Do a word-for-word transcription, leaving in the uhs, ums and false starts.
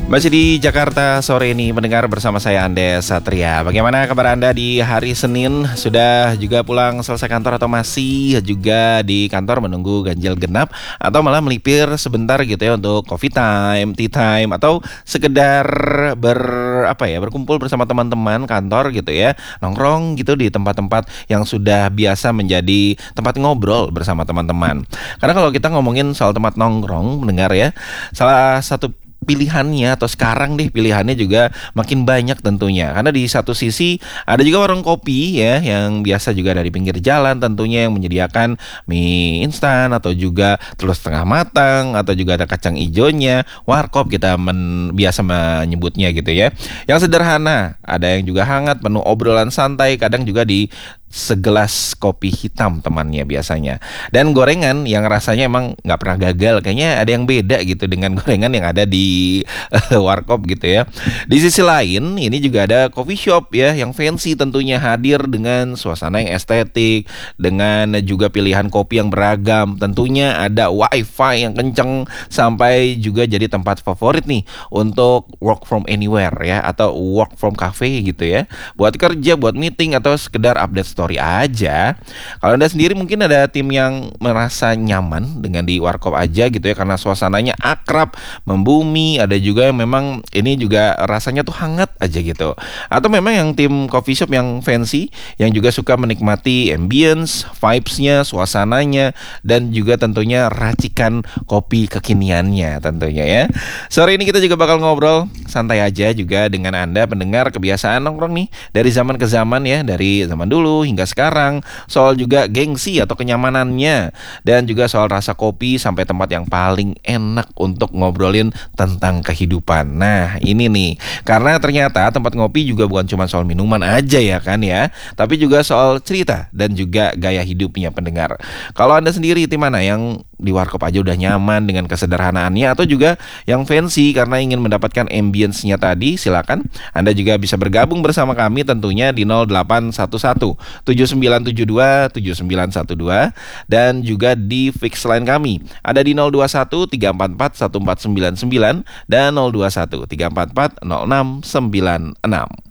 Masih di Jakarta sore ini mendengar bersama saya Andes Satria. Bagaimana kabar Anda di hari Senin? Sudah juga pulang selesai kantor atau masih juga di kantor menunggu ganjil genap? Atau malah melipir sebentar gitu ya untuk coffee time, tea time, atau sekedar ber apa ya berkumpul bersama teman-teman kantor gitu ya, nongkrong gitu di tempat-tempat yang sudah biasa menjadi tempat ngobrol bersama teman-teman. Karena kalau kita ngomongin soal tempat nongkrong, mendengar ya, salah satu pilihannya atau sekarang deh pilihannya juga makin banyak tentunya, karena di satu sisi ada juga warung kopi ya yang biasa juga dari pinggir jalan tentunya yang menyediakan mie instan atau juga telur setengah matang atau juga ada kacang ijonya, warkop kita men, biasa menyebutnya gitu ya, yang sederhana, ada yang juga hangat penuh obrolan santai, kadang juga di segelas kopi hitam temannya biasanya, dan gorengan yang rasanya emang nggak pernah gagal, kayaknya ada yang beda gitu dengan gorengan yang ada di uh, warkop gitu ya. Di sisi lain ini juga ada coffee shop ya yang fancy tentunya, hadir dengan suasana yang estetik, dengan juga pilihan kopi yang beragam, tentunya ada wifi yang kenceng, sampai juga jadi tempat favorit nih untuk work from anywhere ya, atau work from cafe gitu ya, buat kerja, buat meeting, atau sekedar update story aja. Kalau Anda sendiri mungkin ada tim yang merasa nyaman dengan di warkop aja gitu ya, karena suasananya akrab, membumi, ada juga yang memang ini juga rasanya tuh hangat aja gitu. Atau memang yang tim coffee shop yang fancy, yang juga suka menikmati ambience, vibes-nya, suasananya, dan juga tentunya racikan kopi kekiniannya tentunya ya. Sore ini kita juga bakal ngobrol santai aja juga dengan Anda pendengar kebiasaan nongkrong nih dari zaman ke zaman ya, dari zaman dulu hingga sekarang, soal juga gengsi atau kenyamanannya, dan juga soal rasa kopi sampai tempat yang paling enak untuk ngobrolin tentang kehidupan. Nah ini nih, karena ternyata tempat ngopi juga bukan cuma soal minuman aja ya kan ya, tapi juga soal cerita dan juga gaya hidupnya pendengar. Kalau Anda sendiri tim mana, yang di warkop aja udah nyaman dengan kesederhanaannya, atau juga yang fancy karena ingin mendapatkan ambience-nya tadi? Silakan Anda juga bisa bergabung bersama kami tentunya di nol delapan satu satu tujuh sembilan tujuh dua tujuh sembilan satu dua, dan juga di fix line kami ada di nol dua satu tiga empat empat satu empat sembilan sembilan dan nol dua satu tiga empat empat nol enam sembilan enam.